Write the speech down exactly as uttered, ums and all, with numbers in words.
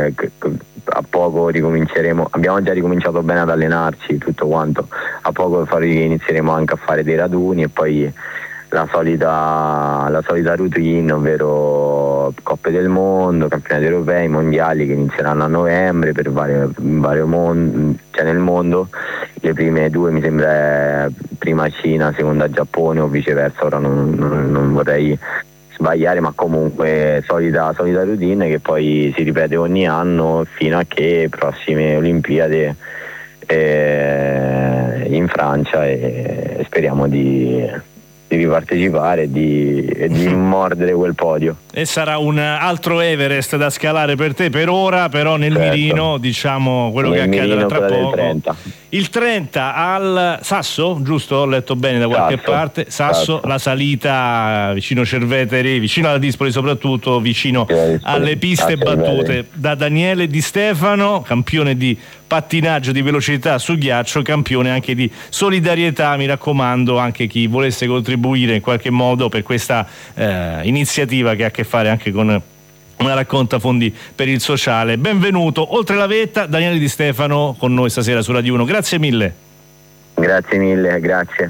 eh, a poco ricominceremo, abbiamo già ricominciato bene ad allenarci, tutto quanto, a poco inizieremo anche a fare dei raduni e poi la solita, la solita routine, ovvero Coppe del Mondo, campionati europei, mondiali che inizieranno a novembre per vario, vario mondo, cioè nel mondo. Le prime due mi sembra prima Cina, seconda Giappone o viceversa, ora non, non, non vorrei sbagliare, ma comunque solita, solita routine che poi si ripete ogni anno fino a che prossime Olimpiadi eh, in Francia, e speriamo di di ripartecipare e di, e di mordere quel podio. E sarà un altro Everest da scalare per te per ora, però nel certo. mirino, diciamo, quello nel che accadrà tra poco. trenta. Il trenta al Sasso, giusto? Ho letto bene da qualche Sasso, parte. Sasso, Sasso, la salita vicino Cerveteri, vicino alla Dispoli soprattutto, vicino Dispoli, alle piste battute. Da Daniele Di Stefano, campione di pattinaggio di velocità su ghiaccio, campione anche di solidarietà. Mi raccomando, anche chi volesse contribuire in qualche modo per questa eh, iniziativa che ha a che fare anche con una raccolta fondi per il sociale. Benvenuto. Oltre la vetta, Daniele Di Stefano con noi stasera su Radio uno. Grazie mille. Grazie mille, grazie.